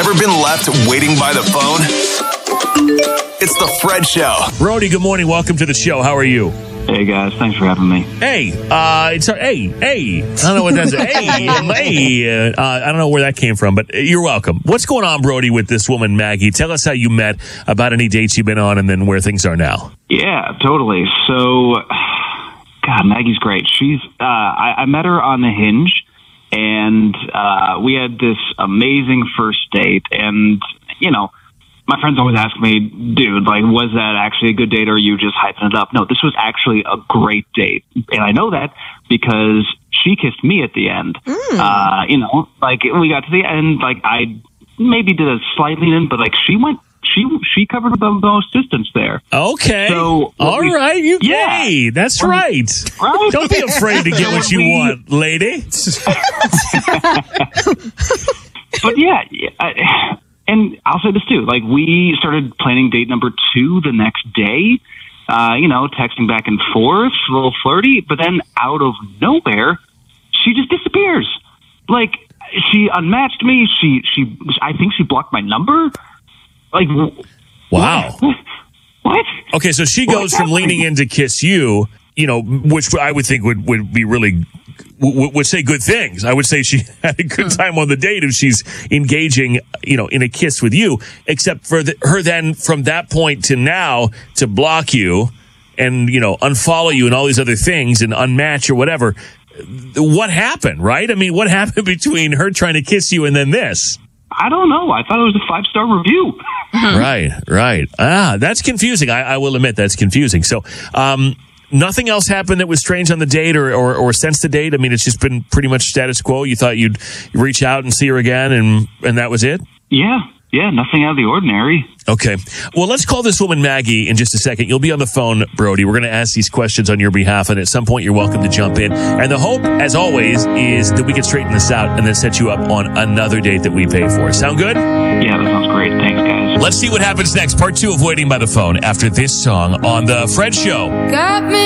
Ever been left waiting by the phone? It's the Fred Show. Brody, good morning. Welcome to the show. How are you? Hey guys, thanks for having me. Hey, I don't know what that's. I don't know where that came from, but you're welcome. What's going on, Brody, with this woman, Maggie? Tell us how you met, about any dates you've been on, and then where things are now. Yeah, totally. So, God, Maggie's great. She's, I met her on the Hinge, and we had this amazing first date, and, you know, my friends always ask me, dude, like, was that actually a good date or are you just hyping it up? No, this was actually a great date. And I know that because she kissed me at the end. You know, like, we got to the end, like, I maybe did a slight lean in, but, like, she covered the most distance there. Okay. So, all right, you gay. That's right. Right? Don't be afraid to get what you want, lady. But, yeah, and I'll say this too, like, we started planning date number 2 the next day, you know, texting back and forth, a little flirty, but then out of nowhere, she just disappears. Like, she unmatched me. I think she blocked my number. Like, wow. What? Okay, so she goes from leaning in to kiss you, you know, which I would think would be really, would say good things. I would say she had a good time on the date if she's engaging, you know, in a kiss with you, except for her then from that point to now to block you and, you know, unfollow you and all these other things and unmatch or whatever. What happened, right? I mean, what happened between her trying to kiss you and then this? I don't know. I thought it was a 5-star review. Right. That's confusing. I will admit that's confusing. So, nothing else happened that was strange on the date or since the date? I mean, it's just been pretty much status quo. You thought you'd reach out and see her again, and that was it? Yeah, nothing out of the ordinary. Okay. Well, let's call this woman Maggie in just a second. You'll be on the phone, Brody. We're going to ask these questions on your behalf, and at some point you're welcome to jump in. And the hope, as always, is that we can straighten this out and then set you up on another date that we pay for. Sound good? Yeah, that sounds great. Thanks, guys. Let's see what happens next. Part 2 of Waiting by the Phone after this song on The Fred Show. Got me.